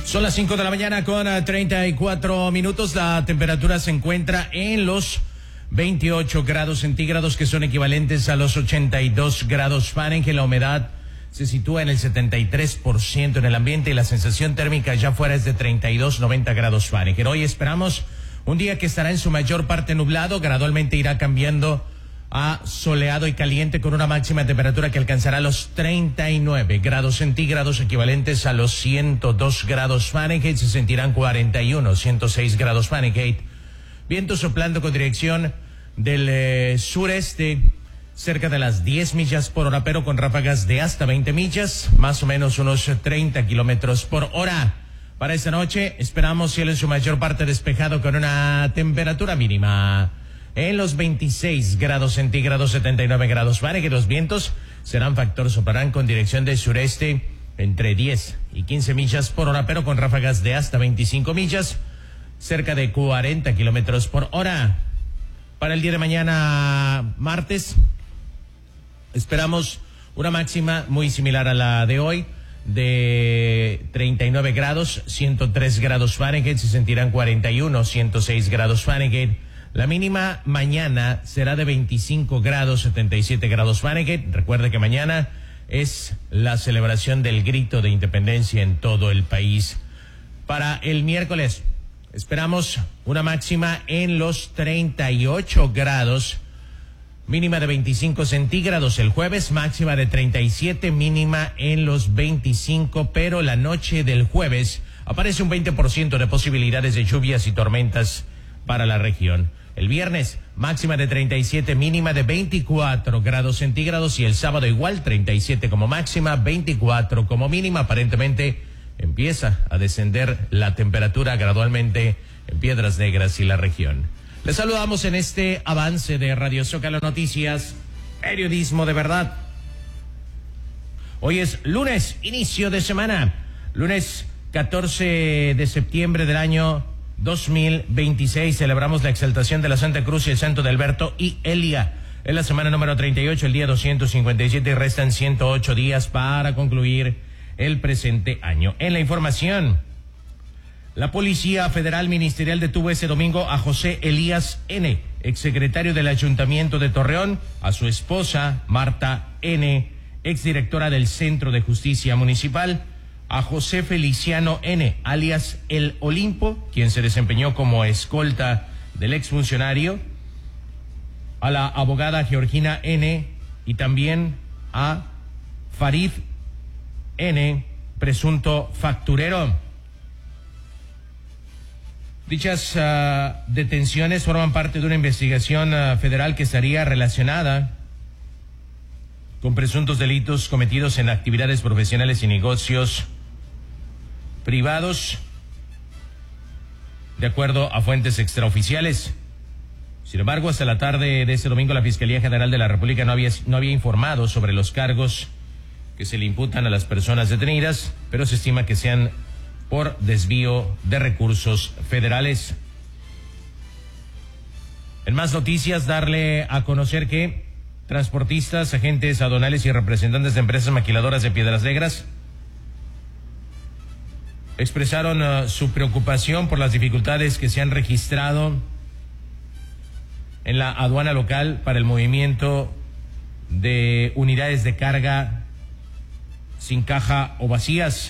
Son las 5 de la mañana con 34 minutos. La temperatura se encuentra en los 28 grados centígrados, que son equivalentes a los 82 grados Fahrenheit. La humedad se sitúa en el 73% en el ambiente y la sensación térmica allá afuera es de 90 grados Fahrenheit. Hoy esperamos un día que estará en su mayor parte nublado, gradualmente irá cambiando a soleado y caliente con una máxima temperatura que alcanzará los 39 grados centígrados, equivalentes a los 102 grados Fahrenheit. Se sentirán 106 grados Fahrenheit. Viento soplando con dirección del sureste, cerca de las 10 millas por hora, pero con ráfagas de hasta 20 millas, más o menos unos 30 kilómetros por hora. Para esta noche esperamos cielo en su mayor parte despejado con una temperatura mínima en los 26 grados centígrados, 79 grados Fahrenheit. Los vientos serán factor, soplarán con dirección del sureste entre 10 y 15 millas por hora, pero con ráfagas de hasta 25 millas, cerca de 40 kilómetros por hora. Para el día de mañana, martes, esperamos una máxima muy similar a la de hoy, de 39 grados, 103 grados Fahrenheit, se sentirán 106 grados Fahrenheit. La mínima mañana será de 25 grados, 77 grados Fahrenheit. Recuerde que mañana es la celebración del grito de independencia en todo el país. Para el miércoles esperamos una máxima en los 38 grados, mínima de 25 centígrados. El jueves máxima de 37, mínima en los 25, pero la noche del jueves aparece un 20% de posibilidades de lluvias y tormentas para la región. El viernes, máxima de 37, mínima de 24 grados centígrados, y el sábado igual, 37 como máxima, 24 como mínima. Aparentemente empieza a descender la temperatura gradualmente en Piedras Negras y la región. Les saludamos en este avance de Radio Zócalo Noticias, periodismo de verdad. Hoy es lunes, inicio de semana, lunes 14 de septiembre del año 2026. Celebramos la exaltación de la Santa Cruz y el Santo de Alberto y Elia. Es la semana número 38, el día 257, y restan 108 días para concluir el presente año. En la información, la Policía Federal Ministerial detuvo ese domingo a José Elías N., exsecretario del Ayuntamiento de Torreón, a su esposa Marta N., exdirectora del Centro de Justicia Municipal, a José Feliciano N., alias El Olimpo, quien se desempeñó como escolta del exfuncionario, a la abogada Georgina N., y también a Farid N., presunto facturero. Dichas detenciones forman parte de una investigación federal que estaría relacionada con presuntos delitos cometidos en actividades profesionales y negocios privados, de acuerdo a fuentes extraoficiales. Sin embargo, hasta la tarde de este domingo, la Fiscalía General de la República no había informado sobre los cargos que se le imputan a las personas detenidas, pero se estima que sean por desvío de recursos federales. En más noticias, darle a conocer que transportistas, agentes aduanales y representantes de empresas maquiladoras de Piedras Negras expresaron su preocupación por las dificultades que se han registrado en la aduana local para el movimiento de unidades de carga sin caja o vacías.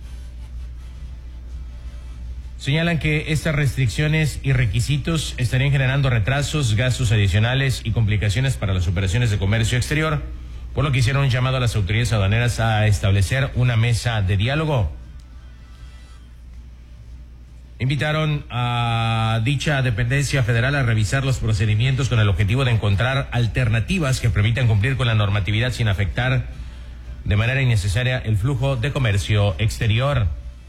Señalan que estas restricciones y requisitos estarían generando retrasos, gastos adicionales y complicaciones para las operaciones de comercio exterior, por lo que hicieron un llamado a las autoridades aduaneras a establecer una mesa de diálogo. Invitaron a dicha dependencia federal a revisar los procedimientos con el objetivo de encontrar alternativas que permitan cumplir con la normatividad sin afectar de manera innecesaria el flujo de comercio exterior.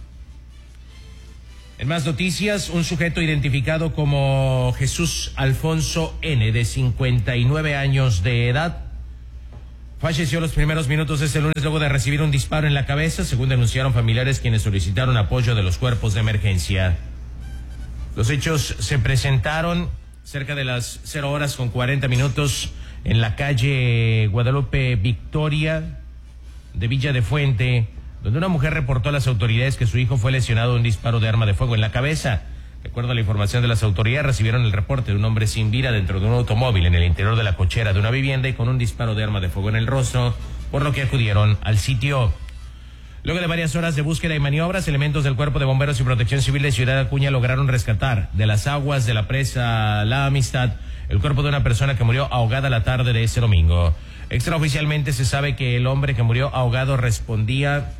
En más noticias, un sujeto identificado como Jesús Alfonso N., de 59 años de edad, falleció los primeros minutos de este lunes luego de recibir un disparo en la cabeza, según denunciaron familiares, quienes solicitaron apoyo de los cuerpos de emergencia. Los hechos se presentaron cerca de las 0:40 en la calle Guadalupe Victoria de Villa de Fuente, donde una mujer reportó a las autoridades que su hijo fue lesionado de un disparo de arma de fuego en la cabeza. De acuerdo a la información de las autoridades, recibieron el reporte de un hombre sin vida dentro de un automóvil en el interior de la cochera de una vivienda y con un disparo de arma de fuego en el rostro, por lo que acudieron al sitio. Luego de varias horas de búsqueda y maniobras, elementos del Cuerpo de Bomberos y Protección Civil de Ciudad Acuña lograron rescatar de las aguas de la presa La Amistad el cuerpo de una persona que murió ahogada la tarde de ese domingo. Extraoficialmente se sabe que el hombre que murió ahogado respondía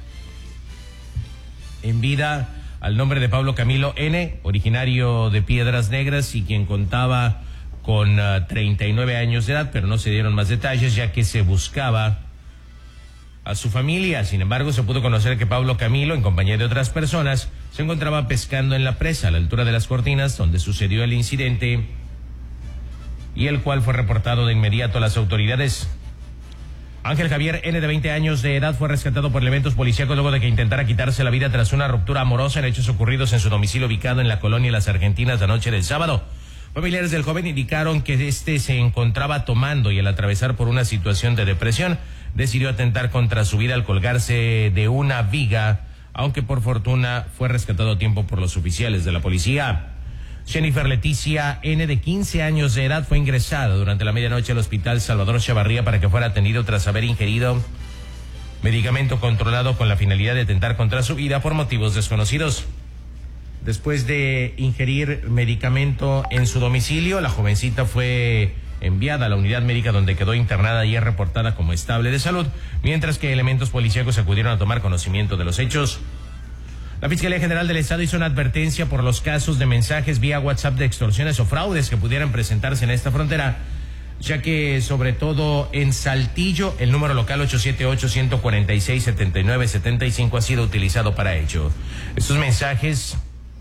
en vida al nombre de Pablo Camilo N., originario de Piedras Negras y quien contaba con 39 años de edad, pero no se dieron más detalles ya que se buscaba a su familia. Sin embargo, se pudo conocer que Pablo Camilo, en compañía de otras personas, se encontraba pescando en la presa a la altura de las Cortinas, donde sucedió el incidente, y el cual fue reportado de inmediato a las autoridades. Ángel Javier N., de 20 años de edad, fue rescatado por elementos policíacos luego de que intentara quitarse la vida tras una ruptura amorosa en hechos ocurridos en su domicilio ubicado en la colonia Las Argentinas la noche del sábado. Familiares del joven indicaron que este se encontraba tomando y al atravesar por una situación de depresión, decidió atentar contra su vida al colgarse de una viga, aunque por fortuna fue rescatado a tiempo por los oficiales de la policía. Jennifer Leticia N., de 15 años de edad, fue ingresada durante la medianoche al Hospital Salvador Chavarría para que fuera atendido tras haber ingerido medicamento controlado con la finalidad de atentar contra su vida por motivos desconocidos. Después de ingerir medicamento en su domicilio, la jovencita fue enviada a la unidad médica donde quedó internada y es reportada como estable de salud, mientras que elementos policíacos acudieron a tomar conocimiento de los hechos. La Fiscalía General del Estado hizo una advertencia por los casos de mensajes vía WhatsApp de extorsiones o fraudes que pudieran presentarse en esta frontera, ya que sobre todo en Saltillo el número local 878-146-7975 ha sido utilizado para ello. Estos mensajes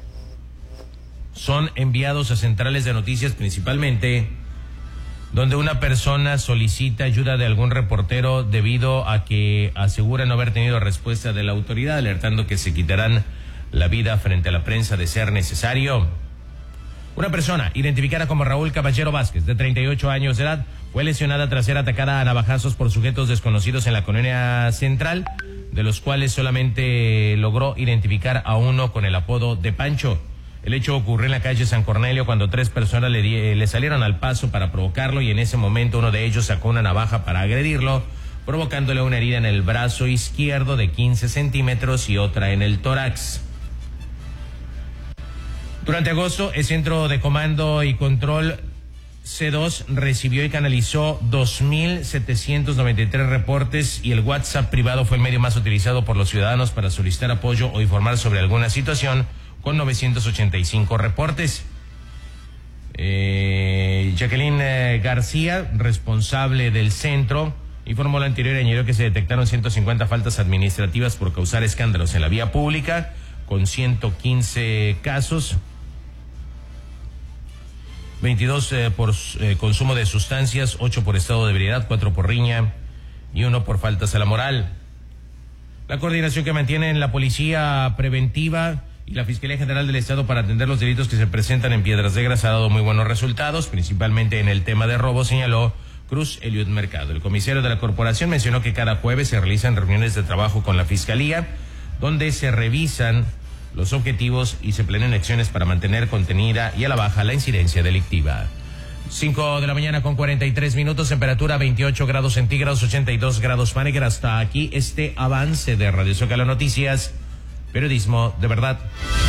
son enviados a centrales de noticias principalmente, donde una persona solicita ayuda de algún reportero debido a que asegura no haber tenido respuesta de la autoridad, alertando que se quitarán la vida frente a la prensa de ser necesario. Una persona, identificada como Raúl Caballero Vázquez, de 38 años de edad, fue lesionada tras ser atacada a navajazos por sujetos desconocidos en la colonia central, de los cuales solamente logró identificar a uno con el apodo de Pancho. El hecho ocurrió en la calle San Cornelio cuando 3 personas le salieron al paso para provocarlo y en ese momento uno de ellos sacó una navaja para agredirlo, provocándole una herida en el brazo izquierdo de 15 centímetros y otra en el tórax. Durante agosto, el Centro de Comando y Control C2 recibió y canalizó 2.793 reportes y el WhatsApp privado fue el medio más utilizado por los ciudadanos para solicitar apoyo o informar sobre alguna situación, con 985 reportes. Jacqueline García, responsable del centro, informó la anterior y añadió que se detectaron 150 faltas administrativas por causar escándalos en la vía pública, con 115 casos, 22 por consumo de sustancias, 8 por estado de ebriedad, 4 por riña y 1 por faltas a la moral. La coordinación que mantienen la Policía Preventiva y la Fiscalía General del Estado para atender los delitos que se presentan en Piedras Negras ha dado muy buenos resultados, principalmente en el tema de robo, señaló Cruz Eliud Mercado. El comisario de la corporación mencionó que cada jueves se realizan reuniones de trabajo con la Fiscalía, donde se revisan los objetivos y se planean acciones para mantener contenida y a la baja la incidencia delictiva. 5 de la mañana con 43 minutos, temperatura 28 grados centígrados, 82 grados Fahrenheit. Hasta aquí este avance de Radio Zócalo Noticias, periodismo de verdad.